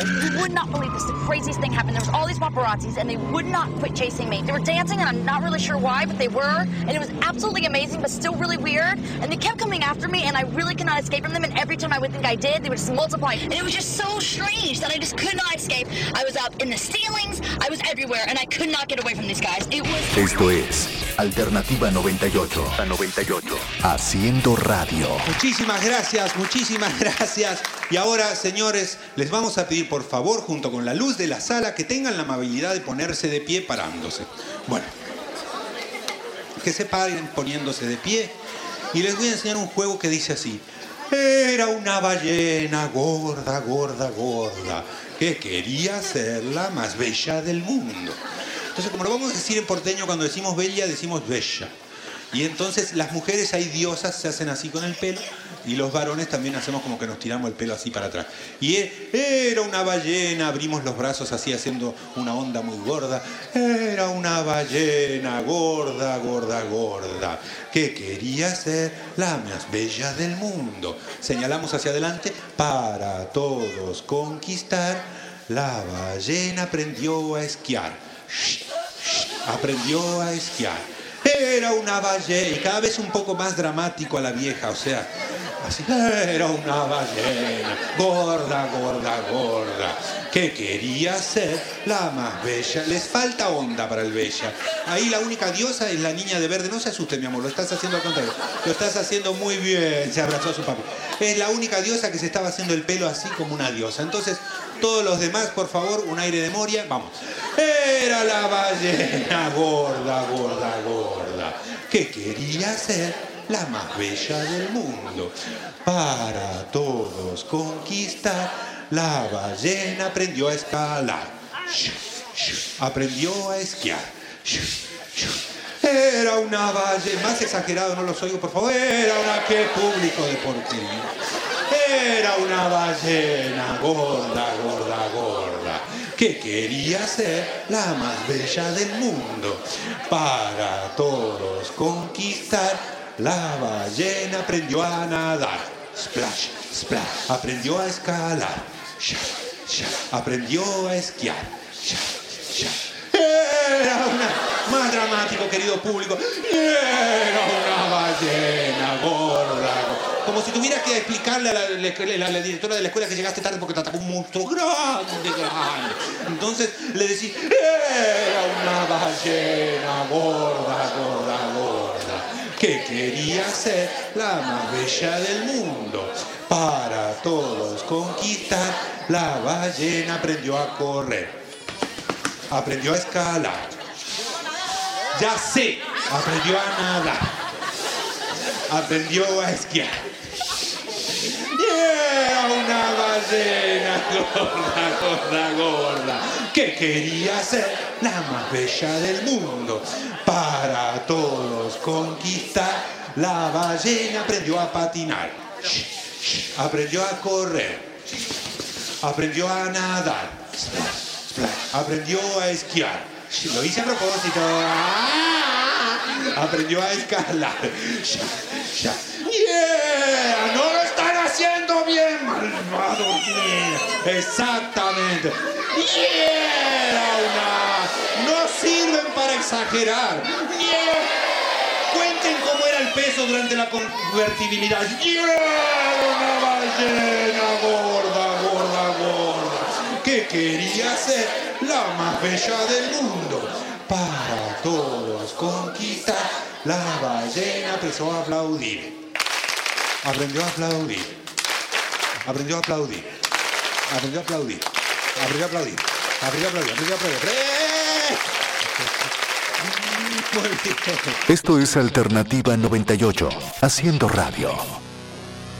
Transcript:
You would not believe this. The craziest thing happened. There was all these paparazzis, and they would not quit chasing me. They were dancing, and I'm not really sure why, but they were. And it was absolutely amazing, but still really weird. And they kept coming after me, and I really could not escape from them. And every time I would think I did, they would just multiply. And it was just so strange that I just could not escape. I was up in the ceilings, I was everywhere, and I could not get away from these guys. It was... Esto es Alternativa 98. A 98. Haciendo radio. Muchísimas gracias. Y ahora, señores, les vamos a pedir, por favor, junto con la luz de la sala, que tengan la amabilidad de ponerse de pie parándose. Bueno, que se paren poniéndose de pie. Y les voy a enseñar un juego que dice así. Era una ballena gorda, que quería ser la más bella del mundo. Entonces, como lo vamos a decir en porteño, cuando decimos bella, decimos bella. Y entonces las mujeres, hay diosas, se hacen así con el pelo, y los varones también hacemos como que nos tiramos el pelo así para atrás. Y era una ballena, abrimos los brazos así haciendo una onda muy gorda. Era una ballena gorda, que quería ser la más bella del mundo. Señalamos hacia adelante, para todos conquistar, la ballena aprendió a esquiar. Aprendió a esquiar. Era una ballena, y cada vez un poco más dramático a la vieja, o sea, así. Era una ballena gorda, que quería ser la más bella. Les falta onda para el bella. Ahí la única diosa es la niña de verde. No se asuste, mi amor, lo estás haciendo al contrario. Lo estás haciendo muy bien. Se abrazó a su papi. Es la única diosa que se estaba haciendo el pelo así como una diosa. Entonces, todos los demás, por favor, un aire de Moria. Vamos. Era la ballena gorda, que quería ser la más bella del mundo. Para todos conquistar, la ballena aprendió a escalar. Aprendió a esquiar. Era una ballena, más exagerado no los oigo, por favor. Qué público de porquería. Era una ballena gorda, que quería ser la más bella del mundo. Para todos conquistar, la ballena aprendió a nadar. Splash, splash. Aprendió a escalar. Aprendió a esquiar. Era más dramático, querido público. Era una ballena gorda. Como si tuvieras que explicarle a la directora de la escuela que llegaste tarde porque te atacó un monstruo grande. Entonces le decís, era una ballena gorda, que quería ser la más bella del mundo. Para todos conquistar, la ballena aprendió a correr. Aprendió a escalar. Ya sé, aprendió a nadar. Aprendió a esquiar. Era una ballena gorda, que quería ser la más bella del mundo. Para todos conquistar, la ballena aprendió a patinar. Aprendió a correr. Aprendió a nadar. Aprendió a esquiar. Lo hice a propósito. Aprendió a escalar. No lo están haciendo bien, malvados. Exactamente. No sirven para exagerar. Cuenten cómo era el peso durante la convertibilidad. Una ballena gorda, que quería ser la más bella del mundo. Para todos conquistar, la ballena empezó a aplaudir. Aprendió a aplaudir. Aprendió a aplaudir. Aprendió a aplaudir. Aprendió a aplaudir. Aprendió a aplaudir. Aprendió a aplaudir. Esto es Alternativa 98, haciendo radio.